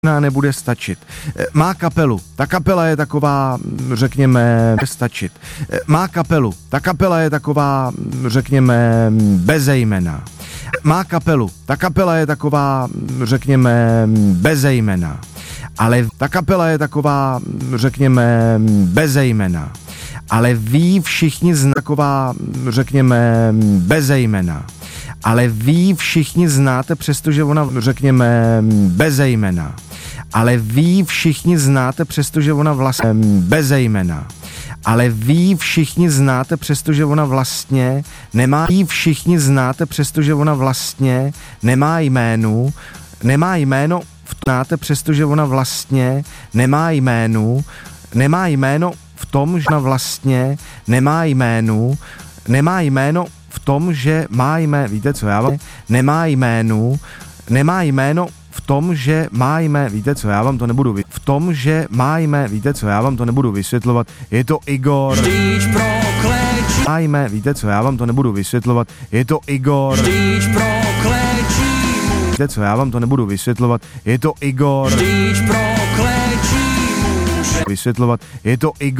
nebude stačit. Má kapelu, ta kapela je taková, řekněme, stačit. Má kapelu, ta kapela je taková, řekněme, bezejmenná. Má kapelu, ta kapela je taková, řekněme, bezejmenná. Ale ta kapela je taková, řekněme, bezejmenná. Ale ví všichni taková, řekněme, bezejmenná. Ale ví všichni znáte, přestože ona, řekněme, bezejmenná. Ale ví všichni znáte, přestože ona vlastně bezejmenná. Ale ví všichni znáte, přestože ona vlastně nemá. Ví všichni znáte, přestože ona vlastně nemá jménu. Nemá jméno, znáte, přestože ona vlastně nemá jménu. Nemá jméno v tom, že ona vlastně nemá jménu. Nemá jméno v tom, že má jméno. Víte co, já vám nemá jménu. Nemá jméno v tom, že má jméno. Víte co, já vám to nebudu v tom, že má jméno. Víte co, já vám to nebudu vysvětlovat. Je to Igor. Má jméno. Víte co, já vám to nebudu vysvětlovat. Je to Igor. Víte co, já vám to nebudu vysvětlovat. Je to Igor. Vysvětlovat. Je to Igor.